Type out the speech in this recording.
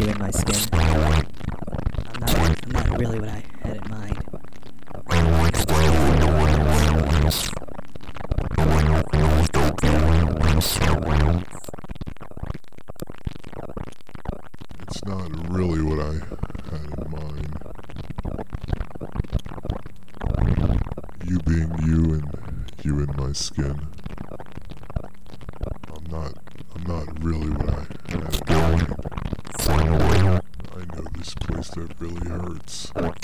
you in my skin. I'm not really what I had in mind. It's not really what I had in mind. You being you and you in my skin. I'm not really what I had in mind. I know this place that really hurts.